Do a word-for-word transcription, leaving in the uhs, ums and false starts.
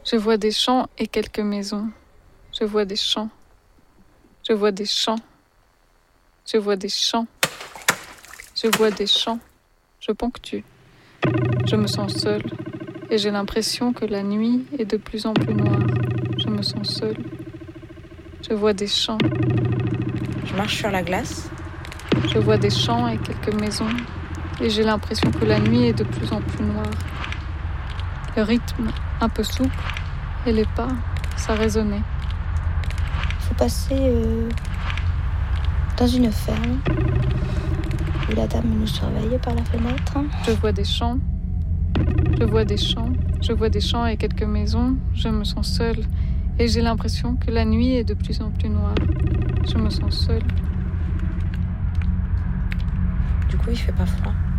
Je vois des champs et quelques maisons. Je vois des champs. Je vois des champs. Je vois des champs. Je vois des champs. Je ponctue. Je me sens seule. Et j'ai l'impression que la nuit est de plus en plus noire. Je me sens seule. Je vois des champs. Je marche sur la glace. Je vois des champs et quelques maisons. Et j'ai l'impression que la nuit est de plus en plus noire. Le rythme, un peu souple, et les pas, ça résonnait. Il faut passer euh, dans une ferme où la dame nous surveille par la fenêtre. Je vois des champs. Je vois des champs. Je vois des champs et quelques maisons. Je me sens seule. Et j'ai l'impression que la nuit est de plus en plus noire. Je me sens seule. Du coup, il fait pas froid.